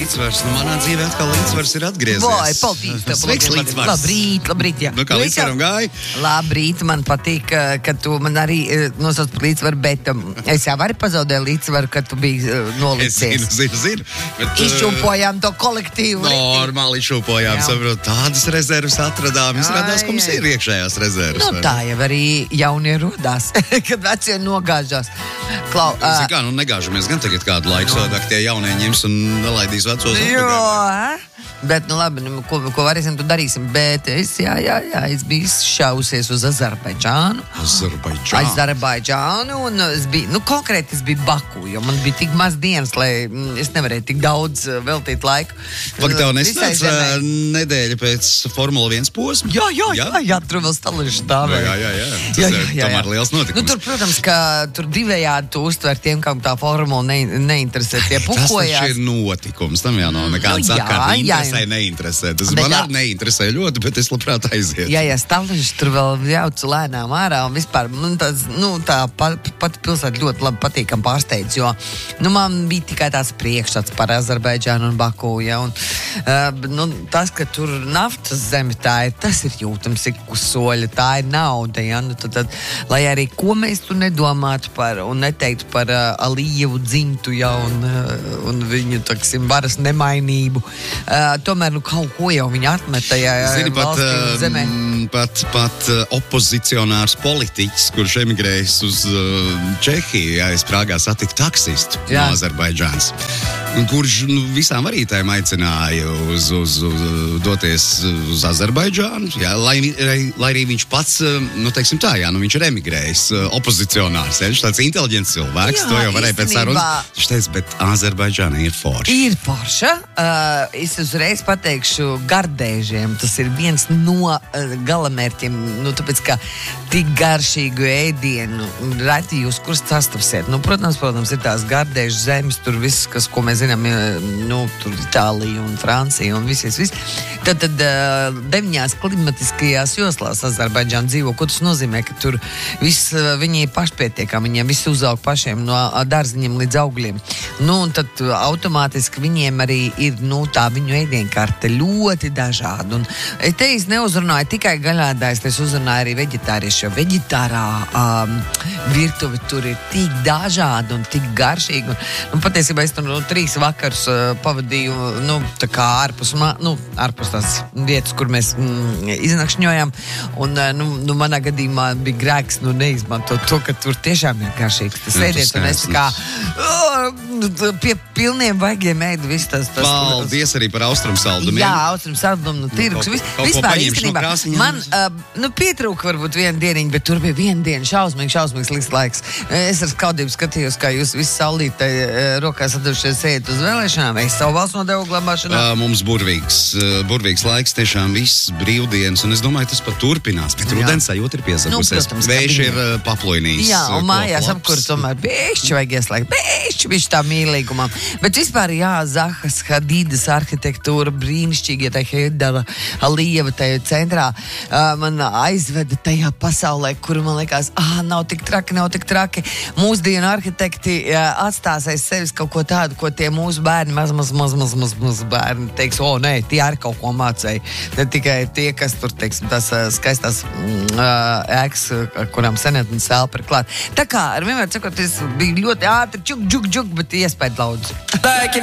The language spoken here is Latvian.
līdzsvars. Nu, manā dzīvē atkal līdzsvars ir atgriezies. Vai, paldies. Sveiks, līdzsvars. Labrīt, jā. Nu, kā līdzsvaram gāja? Labrīt, man patīk, ka tu man arī nosauc par līdzsvaru, bet es jau arī pazaudēju līdzsvaru, kad tu biji nolicies. Es zinu. Bet, izšūpojām to kolektīvu. Normāli izšūpojām, saprot, tādas rezervas atradām. Izrādās, ka mums ir iekšējās rezervas. Nu, tā jau arī jaunie rodās, kad vecie nogāžās. Klau, Zin kā, negāžamies gan tagad kādu laiku, savādāk tie jaunie ņems un nelaidīs vecos atpakaļ. Bet, labi, ko varēsim, tu darīsim. Bet es biju šausies uz Azerbaidžānu. Un es biju, konkrēti es biju Baku, jo man bija tik maz dienas, lai es nevarēju tik daudz veltīt laiku. Pag tev nesnāca nedēļa pēc Formula 1 posma? Jā, tur vēl stališi stāvēja. Tas ir tomēr liels notikums. Tur, protams, ka tur divējādi tu uztver tiem, kam tā formula neinteresē. Tie pukojās. Tas taču ir notikums, tam jau nav nekāda sakara. Interesē, neinteresē. Tas man arī neinteresē ļoti, bet es labprāt aizietu. Jā, stališi tur vēl jauc lēnām ārā un vispār, tā pati pilsēta ļoti labi patīkam pārsteidz, jo, man bija tikai tās priekšstats par Azerbaidžānu un Baku, un tas, ka tur naftas zemi tas ir jūtams ik uz soļa, tā ir nauda, tad, lai arī ko mēs tu nedomātu par un neteiktu par Alijevu dzimtu, un viņu, varas nemainību, tomēr, kaut ko jau viņi atmeta, valstī un zemē. Pat opozicionārs politiķis, kurš emigrējis uz Čehiju, es Prāgā satiku taksistu no Azerbaidžānas, kurš visām varītēm aicināja doties uz Azerbaidžānu, lai arī viņš pats, viņš ir emigrējis, opozicionārs, viņš tāds inteliģents cilvēks, to jau varēja pēc sarunas. Viņš teica, bet Azerbaidžāna ir forša. Ir forša. Es uzreiz pateikšu gardēžiem. Tas ir viens no galamērķiem, tāpēc, ka tik garšīgu ēdienu reti jūs kur sastapsiet. Protams, ir tās gardēžu zemes, tur viss, ko mēs zinām, tur Itālija un Francija un viss. Tad 9 klimatiskajās joslās Azerbaidžāna dzīvo. Ko tas nozīmē? Ka tur viss viņi ir pašpietiekami, viņiem viss uzaug pašiem no dārziņiem līdz augļiem. Un tad automātiski viņiem arī ir, tā viņu ēdienkarte ļoti dažāda. Un te es neuzrunāju tikai gaļādājs, es uzrunāju arī veģetārieši, jo veģetārā virtuve tur ir tik dažāda un tik garšīga. Un patiesībā es tur 3 vakarus pavadīju, tā kā ārpus tās vietas, kur mēs iznakšņojām. Un manā gadījumā bija grēks, neizmantot to, ka tur tiešām ir garšīgs. Tas ēdiens, un es tā kā pie pilniem vaigiem ēdu visu tas. Paldies arī par austrumsaldumiem. Jā, austrumsaldumi, tirgus. Vispār īstenībā man pietrūka varbūt viena dieniņa, bet tur bija viena diena šausmīgs liks laiks. Es ar skaudību skatījos, kā jūs visi saulītē rokās atdevušies ēst uz vēlēšanām. Es savu valsts nodevu glabāšanā. Mums burvīgs laiks, tiešām viss brīvdienas, un es domāju, tas pat turpinās. Bet rudens sajūta ir piezagusies. Vējš ir paplojnījis. Jā, un mājās apkur tomēr bēšķi vajag ieslēgt. Bēšķi tā mīlīgumā. Bet vispār, Zahas Hadīdas arhitektūra brīnišķīgi, tā Heidara Alijeva tajā centrā man aizveda tajā pasaulē, kuru man liekas, nav tik traki. Mūsdienu arhitekti atstās aiz sevis kaut ko tādu, ko tie mūsu bērni, maz bērni teiks, nē, tie arī kaut ko mācēja. Ne tikai tie, kas tur, tās skaistās ēkas, kurām senatnes elpa ir klāt. Tā kā, ar vienmēr sakot, es biju ļoti ātri, čuk, bet iespēja daudz.